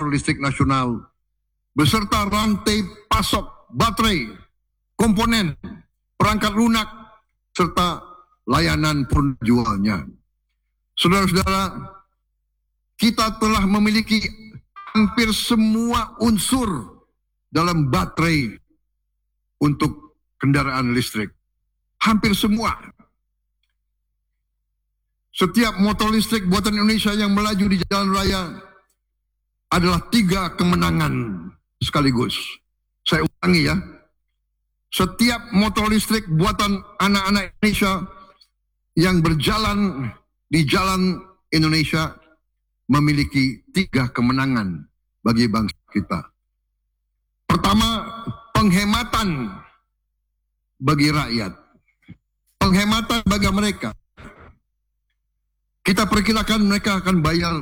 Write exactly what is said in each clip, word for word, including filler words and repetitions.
motor listrik nasional beserta rantai pasok baterai, komponen, perangkat lunak, serta layanan penjualnya. Saudara-saudara, kita telah memiliki hampir semua unsur dalam baterai untuk kendaraan listrik. Hampir semua. Setiap motor listrik buatan Indonesia yang melaju di jalan raya adalah tiga kemenangan sekaligus. Saya ulangi ya. Setiap motor listrik buatan anak-anak Indonesia yang berjalan di jalan Indonesia memiliki tiga kemenangan bagi bangsa kita. Pertama, penghematan bagi rakyat. Penghematan bagi mereka. Kita perkirakan mereka akan bayar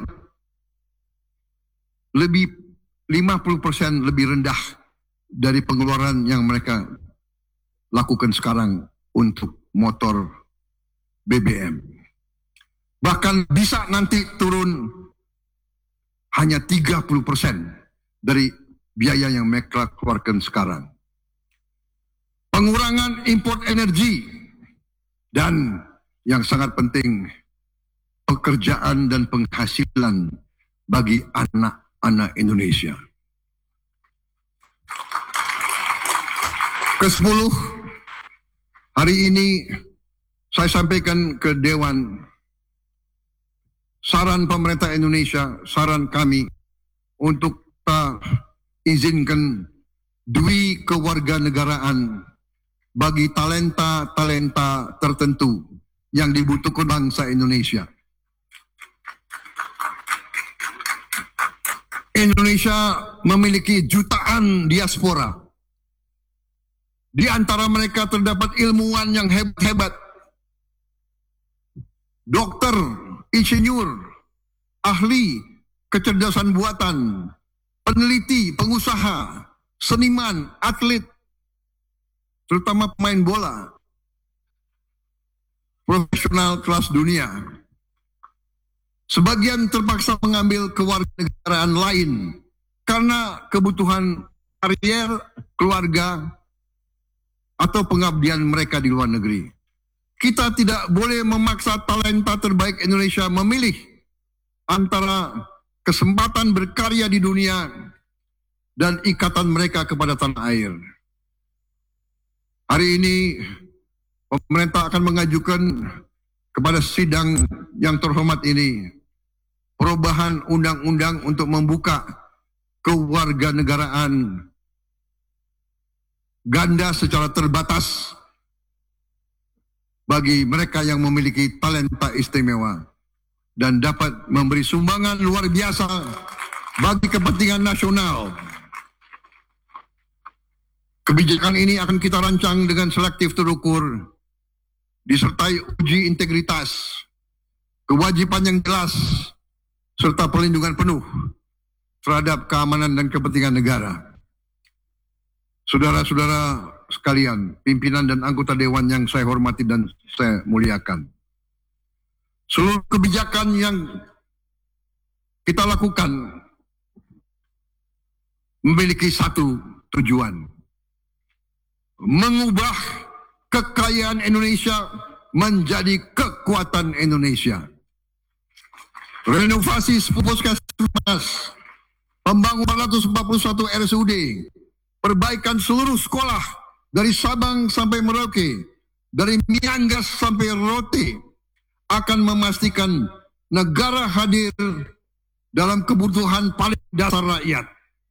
lebih lima puluh persen lebih rendah dari pengeluaran yang mereka lakukan sekarang untuk motor B B M. Bahkan bisa nanti turun hanya tiga puluh persen dari biaya yang mereka keluarkan sekarang. Pengurangan import energi dan yang sangat penting, pekerjaan dan penghasilan bagi anak-anak Indonesia. Kesepuluh, hari ini saya sampaikan ke Dewan saran pemerintah Indonesia, saran kami untuk kita izinkan dui kewarganegaraan bagi talenta-talenta tertentu yang dibutuhkan bangsa Indonesia. Indonesia memiliki jutaan diaspora. Di antara mereka terdapat ilmuwan yang hebat-hebat, dokter, insinyur, ahli kecerdasan buatan, peneliti, pengusaha, seniman, atlet, terutama pemain bola, profesional kelas dunia. Sebagian terpaksa mengambil kewarganegaraan lain karena kebutuhan karier, keluarga, atau pengabdian mereka di luar negeri. Kita tidak boleh memaksa talenta terbaik Indonesia memilih antara kesempatan berkarya di dunia dan ikatan mereka kepada tanah air. Hari ini pemerintah akan mengajukan kepada sidang yang terhormat ini perubahan undang-undang untuk membuka kewarganegaraan ganda secara terbatas bagi mereka yang memiliki talenta istimewa dan dapat memberi sumbangan luar biasa bagi kepentingan nasional. Kebijakan ini akan kita rancang dengan selektif terukur, disertai uji integritas, kewajiban yang jelas, serta perlindungan penuh terhadap keamanan dan kepentingan negara. Saudara-saudara sekalian, pimpinan dan anggota dewan yang saya hormati dan saya muliakan. Seluruh kebijakan yang kita lakukan memiliki satu tujuan. Mengubah kekayaan Indonesia menjadi kekuatan Indonesia. Renovasi puskesmas, pembangunan empat ratus empat puluh satu R S U D, perbaikan seluruh sekolah dari Sabang sampai Merauke, dari Miangas sampai Rote, akan memastikan negara hadir dalam kebutuhan paling dasar rakyat.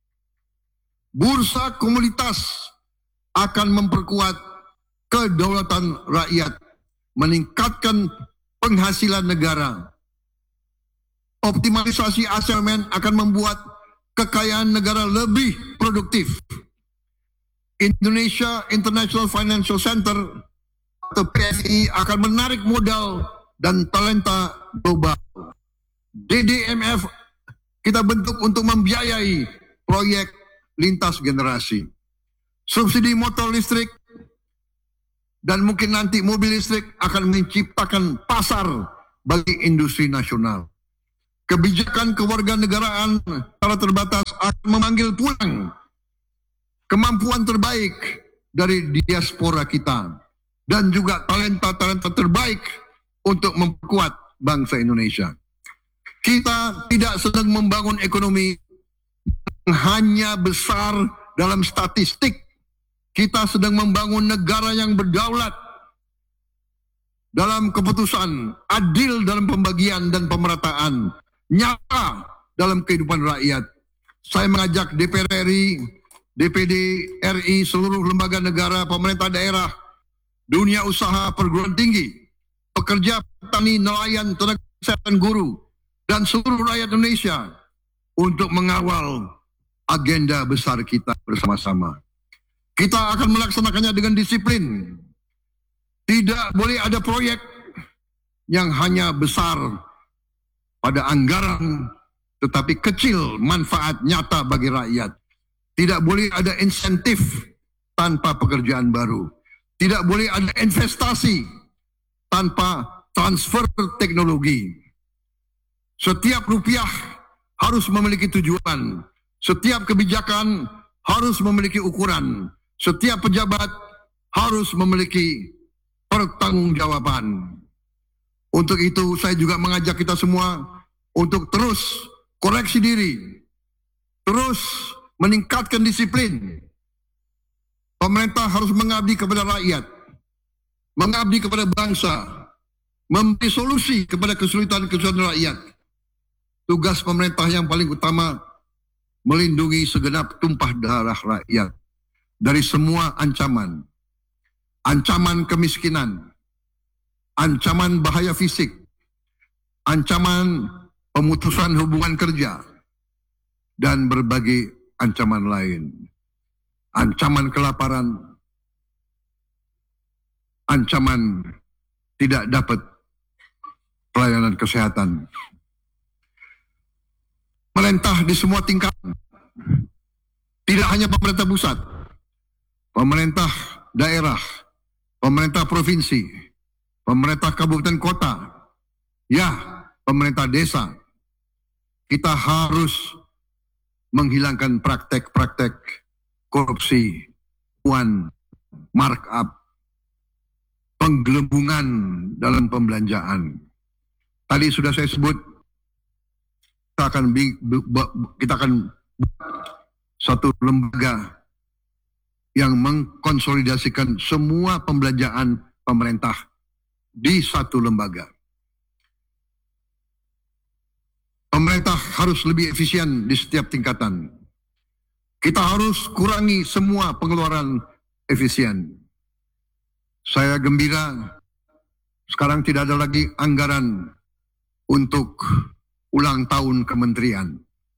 Bursa komunitas akan memperkuat kedaulatan rakyat, meningkatkan penghasilan negara. Optimalisasi asemen akan membuat kekayaan negara lebih produktif. Indonesia International Financial Center atau P F I akan menarik modal dan talenta global. D D M F kita bentuk untuk membiayai proyek lintas generasi. Subsidi motor listrik dan mungkin nanti mobil listrik akan menciptakan pasar bagi industri nasional. kebijakan kewarganegaraan secara terbatas akan memanggil pulang kemampuan terbaik dari diaspora kita dan juga talenta-talenta terbaik untuk memperkuat bangsa Indonesia. Kita tidak sedang membangun ekonomi yang hanya besar dalam statistik. Kita sedang membangun negara yang berdaulat dalam keputusan, adil dalam pembagian dan pemerataan, nyata dalam kehidupan rakyat. Saya mengajak D P R R I, D P D R I, seluruh lembaga negara, pemerintah daerah, dunia usaha, perguruan tinggi, pekerja, petani, nelayan, tenaga kesehatan, guru, dan seluruh rakyat Indonesia untuk mengawal agenda besar kita bersama-sama. Kita akan melaksanakannya dengan disiplin. Tidak boleh ada proyek yang hanya besar pada anggaran tetapi kecil manfaat nyata bagi rakyat. Tidak boleh ada insentif tanpa pekerjaan baru. Tidak boleh ada investasi tanpa transfer teknologi. Setiap rupiah harus memiliki tujuan. Setiap kebijakan harus memiliki ukuran. Setiap pejabat harus memiliki pertanggungjawaban. Untuk itu saya juga mengajak kita semua untuk terus koreksi diri, terus meningkatkan disiplin. Pemerintah harus mengabdi kepada rakyat, mengabdi kepada bangsa, memberi solusi kepada kesulitan-kesulitan rakyat. Tugas pemerintah yang paling utama melindungi segenap tumpah darah rakyat dari semua ancaman. Ancaman kemiskinan, ancaman bahaya fisik, ancaman pemutusan hubungan kerja, dan berbagai ancaman lain. Ancaman kelaparan, ancaman tidak dapat pelayanan kesehatan. Pemerintah di semua tingkatan, tidak hanya pemerintah pusat, pemerintah daerah, pemerintah provinsi, pemerintah kabupaten kota, ya, pemerintah desa, kita harus menghilangkan praktek-praktek korupsi, uang, markup, penggelembungan dalam pembelanjaan. Tadi sudah saya sebut, kita akan kita akan satu lembaga yang mengkonsolidasikan semua pembelanjaan pemerintah di satu lembaga. Pemerintah harus lebih efisien di setiap tingkatan. Kita harus kurangi semua pengeluaran efisien. Saya gembira sekarang tidak ada lagi anggaran untuk ulang tahun kementerian.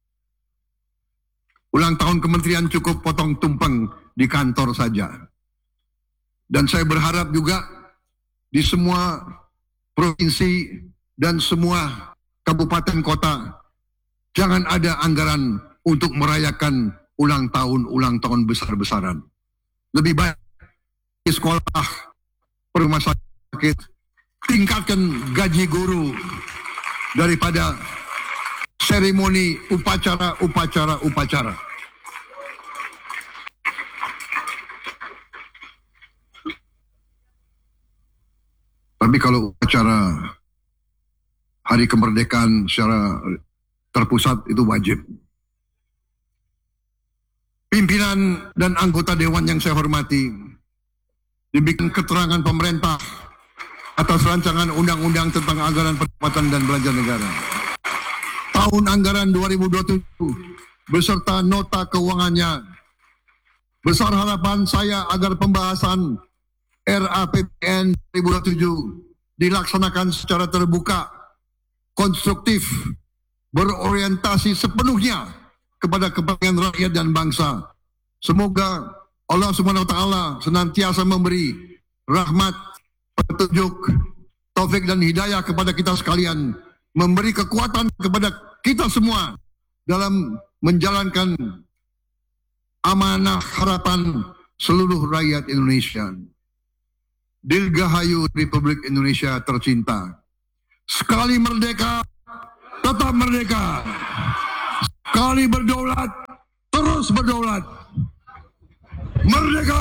Ulang tahun kementerian cukup potong tumpeng di kantor saja. Dan saya berharap juga di semua provinsi dan semua kabupaten kota jangan ada anggaran untuk merayakan ulang tahun-ulang tahun besar-besaran. Lebih baik di sekolah, rumah sakit, tingkatkan gaji guru daripada seremoni upacara-upacara-upacara. Tapi kalau upacara hari kemerdekaan secara terpusat itu wajib. Pimpinan dan anggota dewan yang saya hormati, demikian keterangan pemerintah atas rancangan undang-undang tentang anggaran pendapatan dan belanja negara tahun anggaran dua ribu dua puluh tujuh beserta nota keuangannya. Besar harapan saya agar pembahasan R A P B N dua ribu dua puluh tujuh dilaksanakan secara terbuka, konstruktif, berorientasi sepenuhnya kepada kepentingan rakyat dan bangsa. Semoga Allah Subhanahu wa taala senantiasa memberi rahmat, petunjuk, taufik dan hidayah kepada kita sekalian, memberi kekuatan kepada kita semua dalam menjalankan amanah harapan seluruh rakyat Indonesia. Dirgahayu Republik Indonesia tercinta. Sekali merdeka, tetap merdeka. Kami berdaulat, terus berdaulat. Merdeka.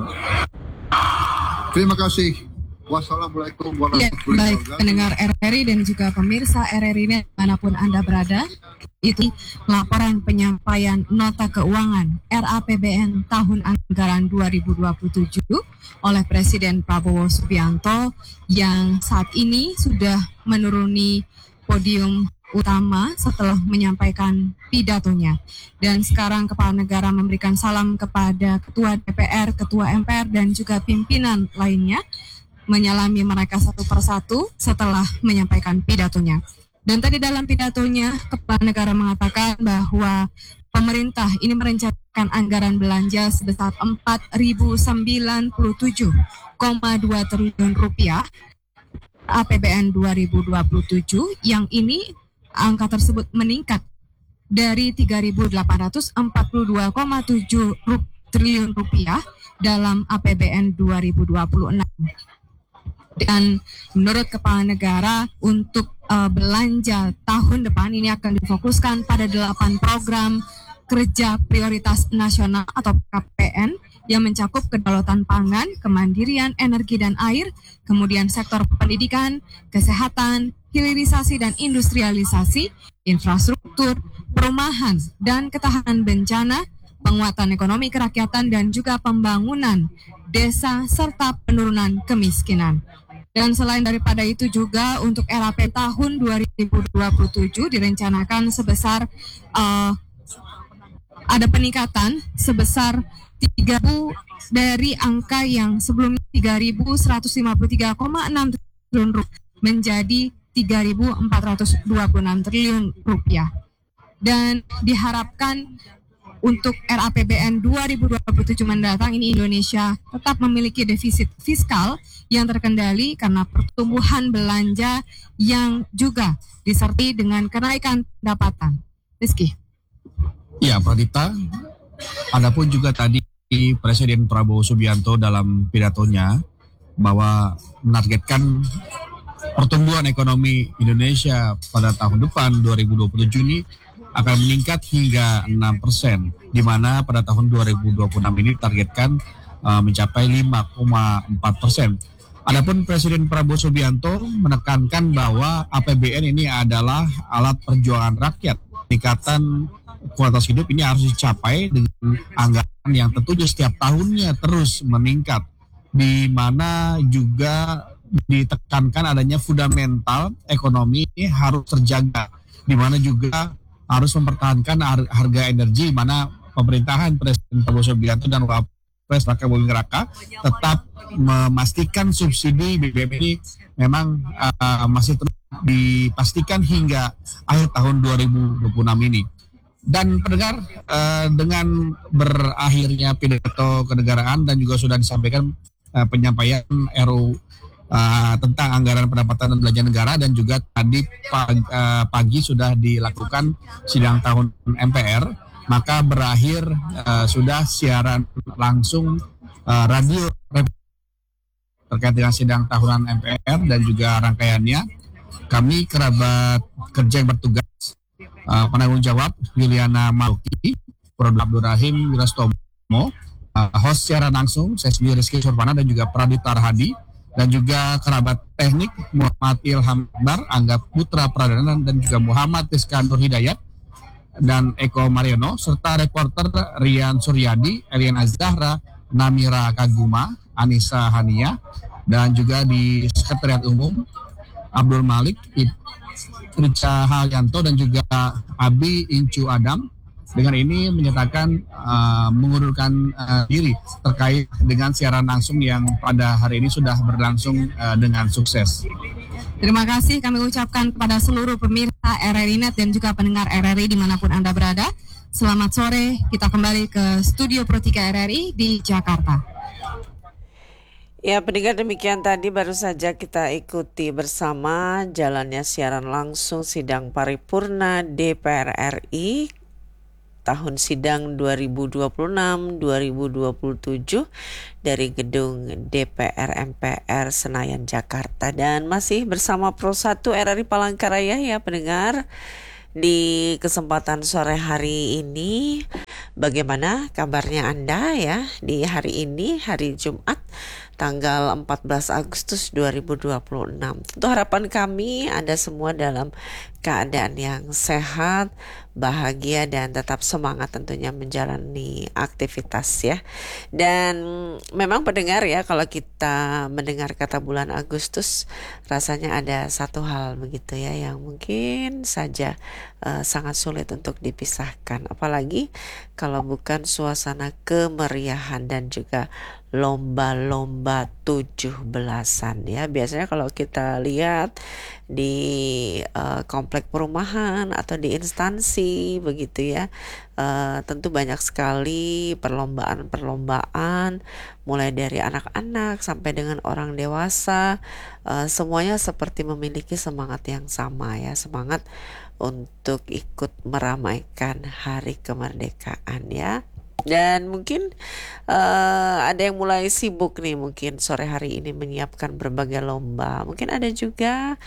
Terima kasih. Wassalamualaikum Ya, warahmatullahi baik wabarakatuh. pendengar R R I dan juga pemirsa R R I Net dimanapun Anda berada, itu laporan penyampaian nota keuangan R A P B N tahun anggaran dua ribu dua puluh tujuh oleh Presiden Prabowo Subianto yang saat ini sudah menuruni podium utama setelah menyampaikan pidatonya. Dan sekarang Kepala Negara memberikan salam kepada Ketua D P R, Ketua M P R, dan juga pimpinan lainnya, menyalami mereka satu persatu setelah menyampaikan pidatonya. Dan tadi dalam pidatonya, Kepala Negara mengatakan bahwa pemerintah ini merencanakan anggaran belanja sebesar empat ribu sembilan puluh tujuh koma dua triliun rupiah A P B N dua ribu dua puluh tujuh, yang ini angka tersebut meningkat dari tiga ribu delapan ratus empat puluh dua koma tujuh triliun rupiah dalam A P B N dua ribu dua puluh enam. Dan menurut Kepala Negara, untuk uh, belanja tahun depan ini akan difokuskan pada delapan program kerja prioritas nasional atau K P N yang mencakup kedaulatan pangan, kemandirian energi dan air, kemudian sektor pendidikan, kesehatan, hilirisasi dan industrialisasi, infrastruktur, perumahan dan ketahanan bencana, penguatan ekonomi kerakyatan dan juga pembangunan desa serta penurunan kemiskinan. Dan selain daripada itu juga untuk R A P tahun dua ribu dua puluh tujuh direncanakan sebesar uh, ada peningkatan sebesar tiga ribu dari angka yang sebelumnya tiga ribu seratus lima puluh tiga koma enam triliun rupiah menjadi tiga ribu empat ratus dua puluh enam triliun rupiah. Dan diharapkan untuk R A P B N dua ribu dua puluh tujuh mendatang ini Indonesia tetap memiliki defisit fiskal yang terkendali karena pertumbuhan belanja yang juga disertai dengan kenaikan pendapatan. Rizky. Ya, Pradita. Adapun juga tadi Presiden Prabowo Subianto dalam pidatonya bahwa menargetkan pertumbuhan ekonomi Indonesia pada tahun depan dua ribu dua puluh tujuh ini akan meningkat hingga enam persen, di mana pada tahun dua ribu dua puluh enam ini targetkan uh, mencapai lima koma empat persen. Adapun Presiden Prabowo Subianto menekankan bahwa A P B N ini adalah alat perjuangan rakyat. Tingkatan kualitas hidup ini harus dicapai dengan anggaran yang tentunya setiap tahunnya terus meningkat, di mana juga ditekankan adanya fundamental ekonomi ini harus terjaga, di mana juga harus mempertahankan harga energi, di mana pemerintahan Presiden Prabowo Subianto dan Wapres Raka Buming Raka tetap memastikan subsidi B B M ini memang uh, masih terus dipastikan hingga akhir tahun dua ribu dua puluh enam ini. Dan pendengar, uh, dengan berakhirnya pidato kenegaraan dan juga sudah disampaikan uh, penyampaian R U uh, tentang anggaran pendapatan dan belanja negara, dan juga tadi pagi, uh, pagi sudah dilakukan sidang tahun M P R, maka berakhir uh, sudah siaran langsung uh, radio terkait dengan sidang tahunan M P R dan juga rangkaiannya. Kami kerabat kerja yang bertugas, uh, penanggung jawab Juliana Mauki, Produk Abdul Rahim Wirastomo, uh, host siaran langsung saya sendiri Rizky Surpana dan juga Pradita Rahadi, dan juga kerabat teknik Muhammad Ilham Bar, Angga Putra Pradana, dan juga Muhammad Iskandur Hidayat dan Eko Mariono, serta reporter Rian Suryadi, Eliana Zahra, Namira Kaguma, Anissa Hania, dan juga di Sekretariat Umum Abdul Malik, Rica Halyanto, dan juga Abi Incu Adam. Dengan ini menyatakan uh, mengundurkan uh, diri terkait dengan siaran langsung yang pada hari ini sudah berlangsung uh, dengan sukses. Terima kasih kami ucapkan kepada seluruh pemirsa R R I Net dan juga pendengar R R I dimanapun Anda berada. Selamat sore, kita kembali ke Studio Pro tiga R R I di Jakarta. Ya, pendengar, demikian tadi baru saja kita ikuti bersama jalannya siaran langsung sidang paripurna D P R R I tahun sidang dua ribu dua puluh enam dua ribu dua puluh tujuh dari gedung D P R M P R Senayan Jakarta. Dan masih bersama Pro satu R R I Palangkaraya ya pendengar. Di kesempatan sore hari ini, bagaimana kabarnya Anda ya di hari ini, hari Jumat tanggal empat belas Agustus dua ribu dua puluh enam. Tentu harapan kami Anda semua dalam keadaan yang sehat, bahagia dan tetap semangat tentunya menjalani aktivitas ya. Dan memang pendengar ya, kalau kita mendengar kata bulan Agustus rasanya ada satu hal begitu ya yang mungkin saja uh, sangat sulit untuk dipisahkan, apalagi kalau bukan suasana kemeriahan dan juga lomba-lomba tujuh belasan ya. Biasanya kalau kita lihat di uh, komplek perumahan atau di instansi begitu ya, uh, tentu banyak sekali perlombaan-perlombaan mulai dari anak-anak sampai dengan orang dewasa, uh, semuanya seperti memiliki semangat yang sama ya, semangat untuk ikut meramaikan hari kemerdekaan ya. Dan mungkin uh, ada yang mulai sibuk nih mungkin sore hari ini menyiapkan berbagai lomba. Mungkin ada juga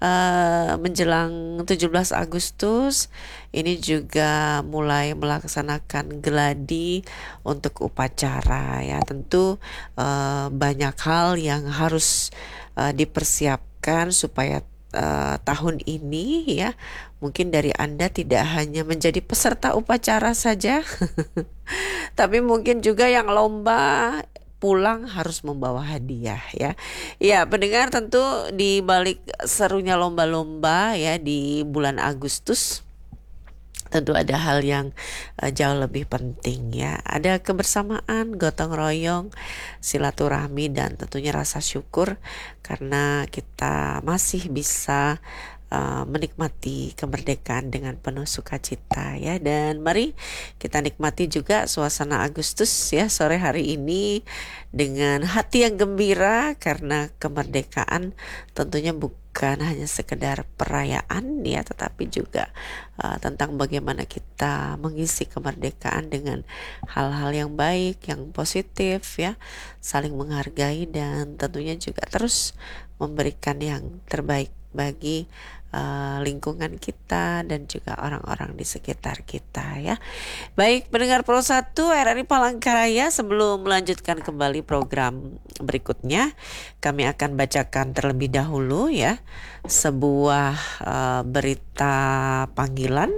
uh, menjelang tujuh belas Agustus ini juga mulai melaksanakan geladi untuk upacara ya. Tentu uh, banyak hal yang harus uh, dipersiapkan supaya Uh, tahun ini ya mungkin dari Anda tidak hanya menjadi peserta upacara saja tapi mungkin juga yang lomba pulang harus membawa hadiah ya. Ya pendengar, tentu di balik serunya lomba-lomba ya di bulan Agustus tentu ada hal yang uh, jauh lebih penting ya. Ada kebersamaan, gotong royong, silaturahmi dan tentunya rasa syukur karena kita masih bisa uh, menikmati kemerdekaan dengan penuh sukacita ya. Dan mari kita nikmati juga suasana Agustus ya sore hari ini dengan hati yang gembira karena kemerdekaan tentunya bukan bukan hanya sekedar perayaan ya, tetapi juga uh, tentang bagaimana kita mengisi kemerdekaan dengan hal-hal yang baik, yang positif ya, saling menghargai dan tentunya juga terus memberikan yang terbaik bagi uh, lingkungan kita dan juga orang-orang di sekitar kita ya. Baik pendengar Pro satu R R I Palangkaraya, sebelum melanjutkan kembali program berikutnya, kami akan bacakan terlebih dahulu ya sebuah uh, berita panggilan.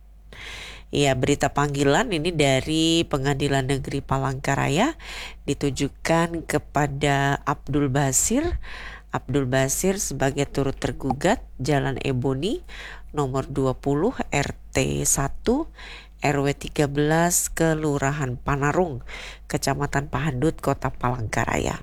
Ya, berita panggilan ini dari Pengadilan Negeri Palangkaraya ditujukan kepada Abdul Basir. Abdul Basir sebagai turut tergugat Jalan Eboni nomor dua puluh R T satu R W tiga belas Kelurahan Panarung, Kecamatan Pahandut, Kota Palangkaraya.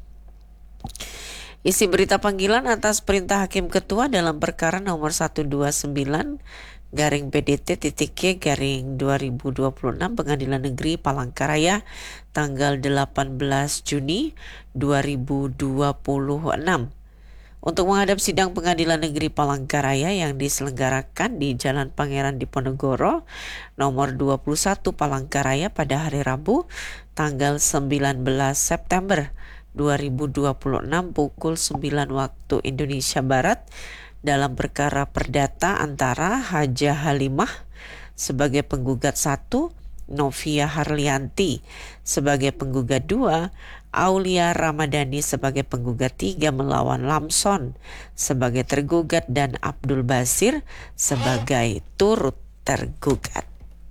Isi berita panggilan atas perintah Hakim Ketua dalam perkara nomor seratus dua puluh sembilan garing P D T titik K garing dua ribu dua puluh enam Pengadilan Negeri Palangkaraya tanggal delapan belas Juni dua ribu dua puluh enam untuk menghadap sidang Pengadilan Negeri Palangkaraya yang diselenggarakan di Jalan Pangeran Diponegoro nomor dua puluh satu Palangkaraya pada hari Rabu tanggal sembilan belas September dua ribu dua puluh enam pukul sembilan waktu Indonesia Barat dalam perkara perdata antara Haja Halimah sebagai penggugat satu, Novia Harlianti sebagai penggugat dua, Aulia Ramadhani sebagai penggugat tiga melawan Lamson sebagai tergugat dan Abdul Basir sebagai turut tergugat.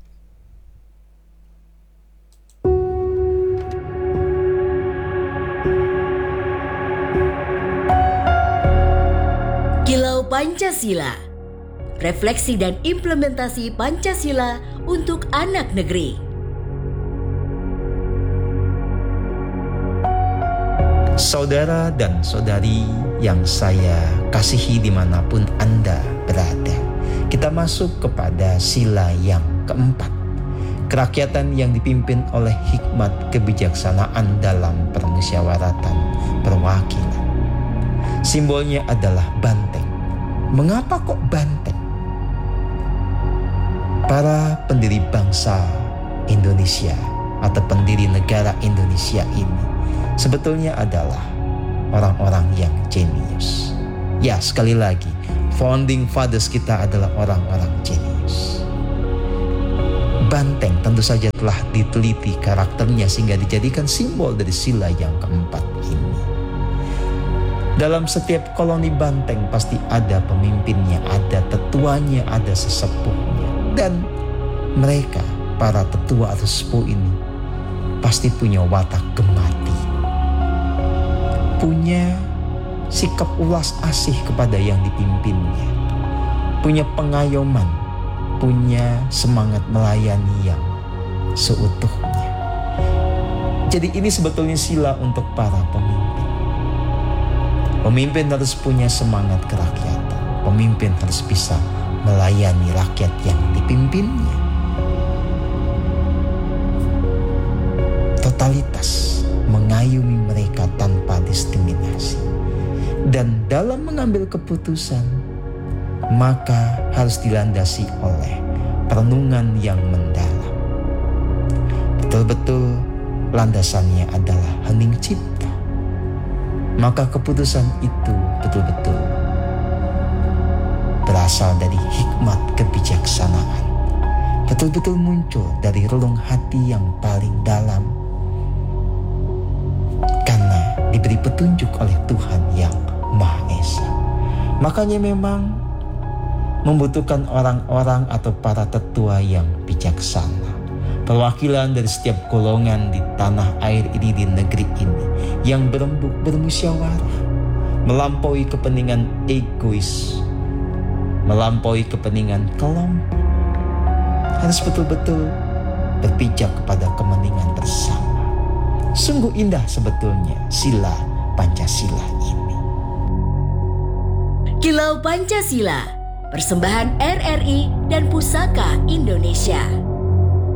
Kilau Pancasila, refleksi dan implementasi Pancasila untuk anak negeri. Saudara dan saudari yang saya kasihi dimanapun Anda berada, kita masuk kepada sila yang keempat. Kerakyatan yang dipimpin oleh hikmat kebijaksanaan dalam permusyawaratan perwakilan. Simbolnya adalah banteng. Mengapa kok banteng? para pendiri bangsa Indonesia atau pendiri negara Indonesia ini sebetulnya adalah orang-orang yang jenius. Ya, sekali lagi, founding fathers kita adalah orang-orang jenius. Banteng tentu saja telah diteliti karakternya sehingga dijadikan simbol dari sila yang keempat ini. Dalam setiap koloni banteng pasti ada pemimpinnya, ada tetuanya, ada sesepuhnya. Dan mereka, para tetua atau sepuh ini, pasti punya watak gemati. Punya sikap ulas asih kepada yang dipimpinnya. Punya pengayoman, punya semangat melayani yang seutuhnya. Jadi ini sebetulnya sila untuk para pemimpin. Pemimpin harus punya semangat kerakyatan. Pemimpin harus bisa melayani rakyat yang dipimpinnya. Totalitas, mengayomi mereka tanpa diskriminasi. Dan dalam mengambil keputusan, maka harus dilandasi oleh perenungan yang mendalam. Betul-betul landasannya adalah hening cipta. Maka keputusan itu betul-betul berasal dari hikmat kebijaksanaan. Betul-betul muncul dari relung hati yang paling dalam. Karena diberi petunjuk oleh Tuhan yang Maha Esa. Makanya memang membutuhkan orang-orang atau para tetua yang bijaksana. Perwakilan dari setiap golongan di tanah air ini, di negeri ini, yang berembuk bermusyawarah, melampaui kepentingan egois, melampaui kepentingan kelompok. Harus betul-betul berpijak kepada kepentingan bersama. Sungguh indah sebetulnya sila Pancasila ini. Kilau Pancasila, persembahan R R I dan Pusaka Indonesia.